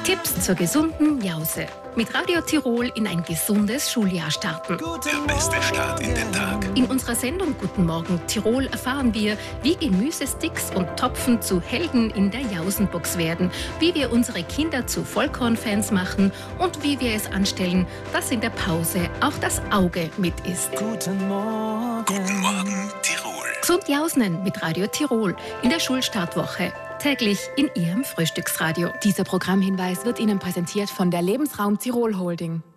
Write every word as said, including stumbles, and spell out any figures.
Tipps zur gesunden Jause. Mit Radio Tirol in ein gesundes Schuljahr starten. Der beste Start in den Tag. In unserer Sendung Guten Morgen Tirol erfahren wir, wie Gemüsesticks und Topfen zu Helden in der Jausenbox werden, wie wir unsere Kinder zu Vollkornfans machen und wie wir es anstellen, dass in der Pause auch das Auge mit isst. Guten Morgen. Guten Morgen, Tirol. Gesund Jausnen mit Radio Tirol in der Schulstartwoche. Täglich in Ihrem Frühstücksradio. Dieser Programmhinweis wird Ihnen präsentiert von der Lebensraum Tirol Holding.